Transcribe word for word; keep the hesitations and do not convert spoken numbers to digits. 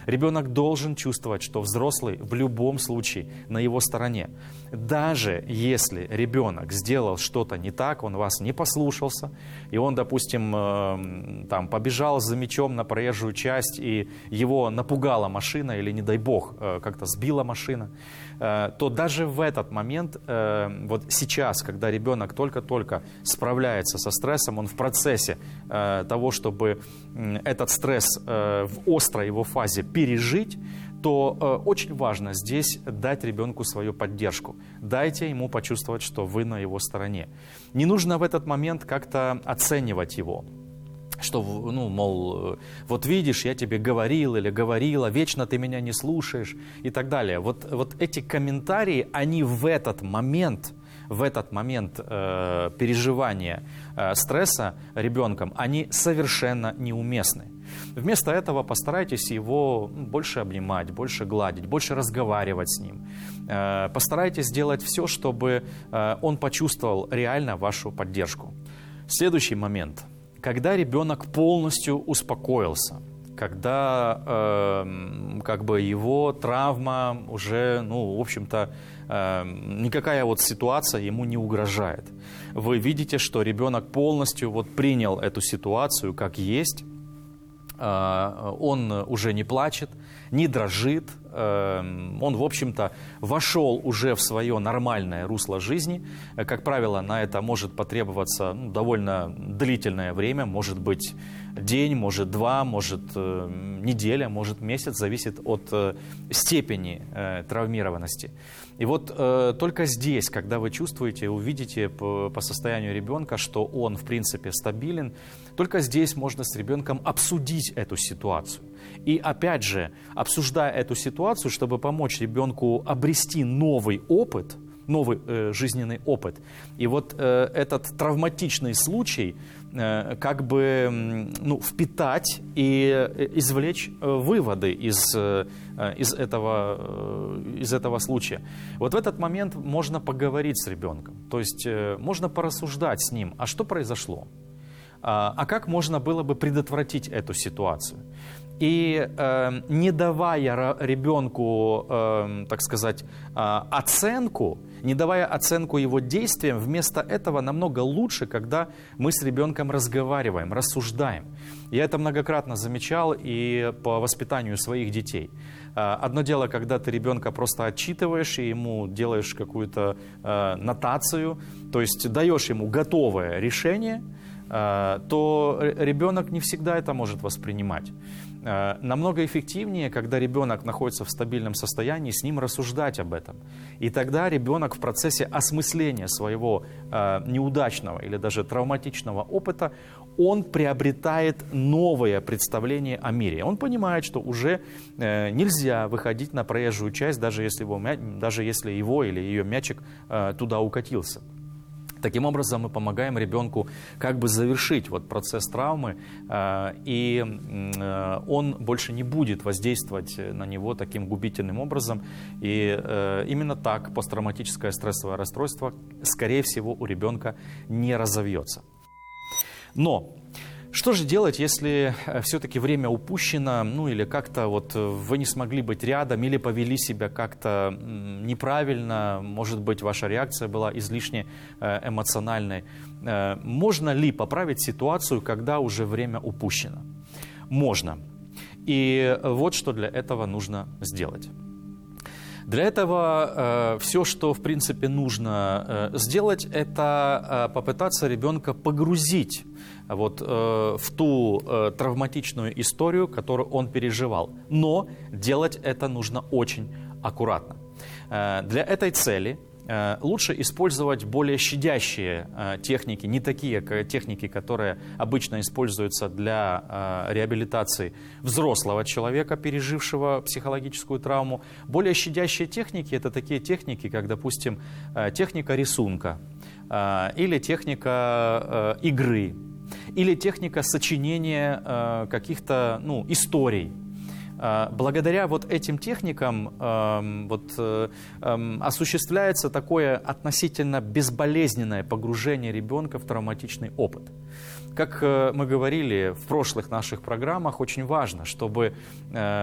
Ребенок должен чувствовать, что взрослый в любом случае на его стороне. Даже если ребенок сделал что-то не так, он вас не послушался, и он, допустим, э, там, побежал за мячом на проезжую часть, и его напугала машина, или, не дай бог, э, как-то сбила машина, э, то даже в этот момент, э, вот сейчас, когда ребенок только-только справляется со стрессом, он в процессе э, того, чтобы э, этот стресс э, в острой его фазе пережить, то э, очень важно здесь дать ребенку свою поддержку. Дайте ему почувствовать, что вы на его стороне. Не нужно в этот момент как-то оценивать его. Что, ну, мол, вот видишь, я тебе говорил или говорила, вечно ты меня не слушаешь и так далее. Вот, вот эти комментарии, они в этот момент, в этот момент э, переживания э, стресса ребенком, они совершенно неуместны. Вместо этого постарайтесь его больше обнимать, больше гладить, больше разговаривать с ним. Э, постарайтесь сделать все, чтобы э, он почувствовал реально вашу поддержку. Следующий момент. Когда ребенок полностью успокоился, когда э, как бы его травма уже, ну, в общем-то, э, никакая вот ситуация ему не угрожает. Вы видите, что ребенок полностью вот принял эту ситуацию как есть, э, он уже не плачет, не дрожит, э, он, в общем-то, вошел уже в свое нормальное русло жизни. Как правило, на это может потребоваться, ну, довольно длительное время, может быть день, может два, может э, неделя, может месяц, зависит от э, степени э, травмированности. И вот э, только здесь, когда вы чувствуете, увидите по, по состоянию ребенка, что он в принципе стабилен, только здесь можно с ребенком обсудить эту ситуацию. И опять же, обсуждая эту ситуацию, чтобы помочь ребенку обрести новый опыт, новый э, жизненный опыт. И вот э, этот травматичный случай э, как бы ну, впитать и извлечь э, выводы из, э, из, этого, э, из этого случая. Вот в этот момент можно поговорить с ребенком. То есть э, можно порассуждать с ним, а что произошло? А, а как можно было бы предотвратить эту ситуацию? И э, не давая ребенку, э, так сказать, э, оценку, не давая оценку его действиям, вместо этого намного лучше, когда мы с ребенком разговариваем, рассуждаем. Я это многократно замечал и по воспитанию своих детей. Э, одно дело, когда ты ребенка просто отчитываешь и ему делаешь какую-то э, нотацию, то есть даешь ему готовое решение, э, то ребенок не всегда это может воспринимать. Намного эффективнее, когда ребенок находится в стабильном состоянии, с ним рассуждать об этом. И тогда ребенок в процессе осмысления своего э, неудачного или даже травматичного опыта, он приобретает новое представление о мире. Он понимает, что уже э, нельзя выходить на проезжую часть, даже если его, даже если его или ее мячик э, туда укатился. Таким образом, мы помогаем ребенку как бы завершить вот процесс травмы, э, и э, он больше не будет воздействовать на него таким губительным образом. И э, именно так посттравматическое стрессовое расстройство, скорее всего, у ребенка не разовьется. Но что же делать, если все-таки время упущено, ну или как-то вот вы не смогли быть рядом, или повели себя как-то неправильно, может быть, ваша реакция была излишне эмоциональной. Можно ли поправить ситуацию, когда уже время упущено? Можно. И вот что для этого нужно сделать. Для этого э, все, что в принципе нужно э, сделать, это э, попытаться ребенка погрузить вот, э, в ту э, травматичную историю, которую он переживал. Но делать это нужно очень аккуратно. Э, для этой цели э, лучше использовать более щадящие э, техники, не такие как техники, которые обычно используются для э, реабилитации взрослого человека, пережившего психологическую травму. Более щадящие техники – это такие техники, как, допустим, э, техника рисунка э, или техника э, игры, или техника сочинения э, каких-то ну, историй. Э, благодаря вот этим техникам э, вот, э, э, осуществляется такое относительно безболезненное погружение ребенка в травматичный опыт. Как э, мы говорили в прошлых наших программах, очень важно, чтобы э,